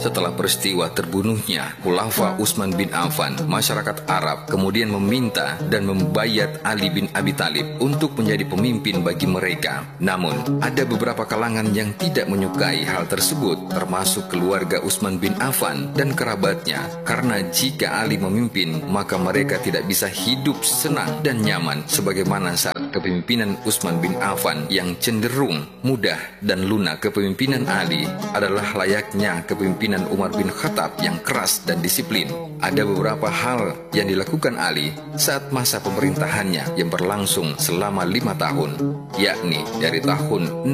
Setelah peristiwa terbunuhnya Khulafa Utsman bin Affan, masyarakat Arab kemudian meminta dan membayat Ali bin Abi Thalib untuk menjadi pemimpin bagi mereka. Namun, ada beberapa kalangan yang tidak menyukai hal tersebut, termasuk keluarga Utsman bin Affan dan kerabatnya, karena jika Ali memimpin, maka mereka tidak bisa hidup senang dan nyaman sebagaimana saat kepemimpinan Utsman bin Affan yang cenderung mudah dan lunak. Kepemimpinan Ali adalah layaknya kepemimpinan Umar bin Khattab yang keras dan disiplin. Ada beberapa hal yang dilakukan Ali saat masa pemerintahannya yang berlangsung selama 5 tahun, yakni dari tahun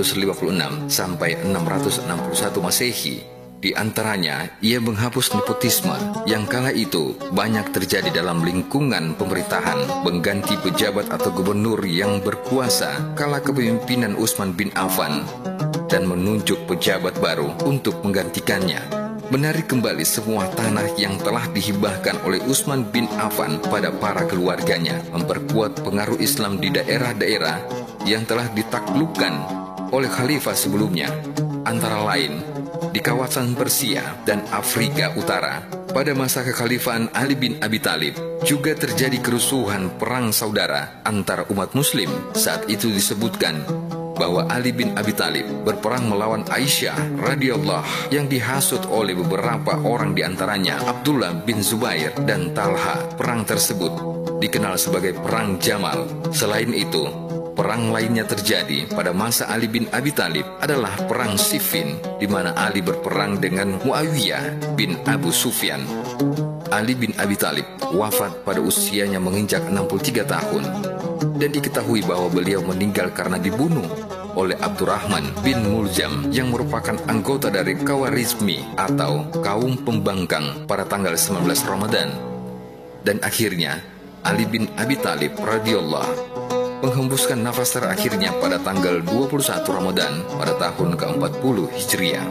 656 sampai 661 Masehi. Di antaranya, ia menghapus nepotisme yang kala itu banyak terjadi dalam lingkungan pemerintahan, mengganti pejabat atau gubernur yang berkuasa kala kepemimpinan Utsman bin Affan, dan menunjuk pejabat baru untuk menggantikannya. Menarik kembali semua tanah yang telah dihibahkan oleh Utsman bin Affan pada para keluarganya, memperkuat pengaruh Islam di daerah-daerah yang telah ditaklukkan oleh khalifah sebelumnya, antara lain di kawasan Persia dan Afrika Utara. Pada masa kekhalifahan Ali bin Abi Thalib juga terjadi kerusuhan perang saudara antar umat muslim. Saat itu disebutkan bahwa Ali bin Abi Thalib berperang melawan Aisyah radhiyallahu yang dihasut oleh beberapa orang, diantaranya Abdullah bin Zubair dan Talha. Perang tersebut dikenal sebagai Perang Jamal. Selain itu, perang lainnya terjadi pada masa Ali bin Abi Thalib adalah Perang Siffin, di mana Ali berperang dengan Muawiyah bin Abu Sufyan. Ali bin Abi Thalib wafat pada usianya menginjak 63 tahun. Dan diketahui bahwa beliau meninggal karena dibunuh oleh Abdurrahman bin Muljam yang merupakan anggota dari Khawarizmi atau kaum pembangkang pada tanggal 19 Ramadan. Dan akhirnya Ali bin Abi Thalib radhiyallahu menghembuskan nafas terakhirnya pada tanggal 21 Ramadan pada tahun ke-40 Hijriah.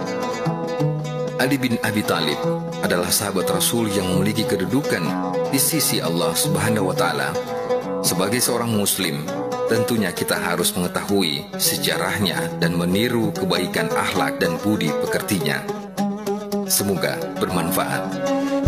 Ali bin Abi Thalib adalah sahabat Rasul yang memiliki kedudukan di sisi Allah Subhanahu wa Ta'ala. Sebagai seorang Muslim, tentunya kita harus mengetahui sejarahnya dan meniru kebaikan akhlak dan budi pekertinya. Semoga bermanfaat.